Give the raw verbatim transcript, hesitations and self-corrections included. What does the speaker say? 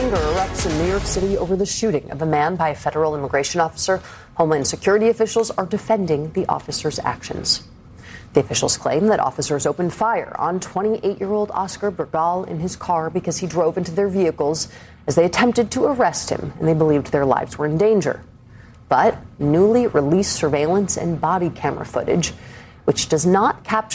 Anger erupts in New York City over the shooting of a man by a federal immigration officer. Homeland Security officials are defending the officer's actions. The officials claim that officers opened fire on twenty-eight-year-old Oscar Bergal in his car because he drove into their vehicles as they attempted to arrest him, and they believed their lives were in danger. But newly released surveillance and body camera footage, which does not capture